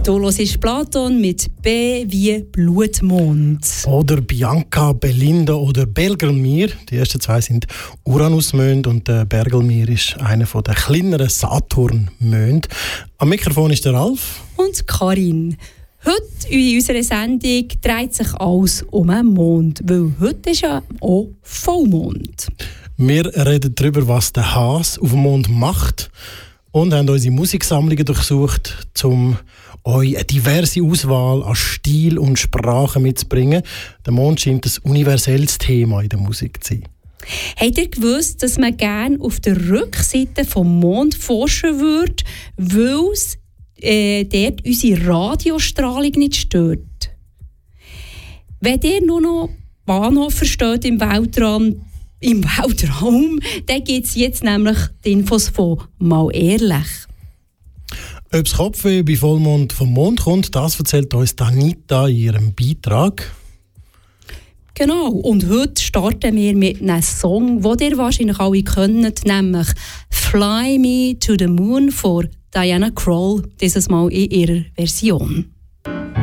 Du hörst Platon mit B wie Blutmond. Oder Bianca, Belinda oder Bergelmir. Die ersten zwei sind Uranusmonde und der Bergelmir ist einer der kleineren Saturnmonde. Am Mikrofon ist der Ralf. Und Karin. Heute in unserer Sendung dreht sich alles um einen Mond, weil heute ist ja auch Vollmond. Wir reden darüber, was der Hase auf dem Mond macht und haben unsere Musiksammlungen durchsucht, um euch eine diverse Auswahl an Stil und Sprachen mitzubringen. Der Mond scheint ein universelles Thema in der Musik zu sein. Habt ihr gewusst, dass man gerne auf der Rückseite vom Mond forschen würde, weil es dort unsere Radiostrahlung nicht stört? Wenn ihr nur noch Bahnhof versteht im Weltraum, dann gibt es jetzt nämlich die Infos von «Mal ehrlich». Ob das Kopfweh bei Vollmond vom Mond kommt, das erzählt uns Anita in ihrem Beitrag. Genau, und heute starten wir mit einem Song, den ihr wahrscheinlich alle kennt, nämlich «Fly Me to the Moon» von Diana Krall, dieses Mal in ihrer Version.